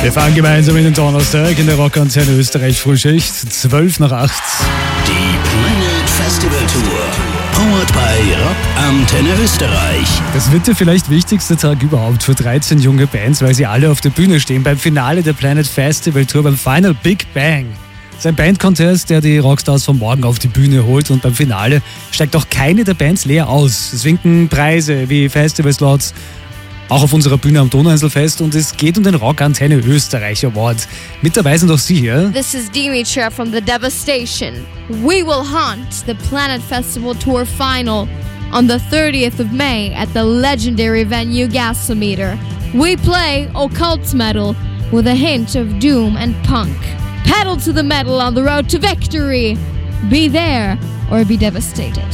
Wir fahren gemeinsam in den Donnerstag in der Rockantenne Österreich Frühschicht, 7:12. Die Planet Festival Tour, powered by Rockantenne Österreich. Das wird der vielleicht wichtigste Tag überhaupt für 13 junge Bands, weil sie alle auf der Bühne stehen beim Finale der Planet Festival Tour, beim Final Big Bang. Das ist ein Bandcontest, der die Rockstars von morgen auf die Bühne holt, und beim Finale steigt auch keine der Bands leer aus. Es winken Preise wie Festivalslots, auch auf unserer Bühne am Donauinselfest, und es geht um den Rockantenne Österreich Award. Mit dabei sind auch Sie hier. This is Dimitra from The Devastation. We will hunt the Planet Festival Tour final on the 30th of May at the legendary venue Gasometer. We play occult metal with a hint of doom and punk. Pedal to the metal on the road to victory. Be there or be devastated.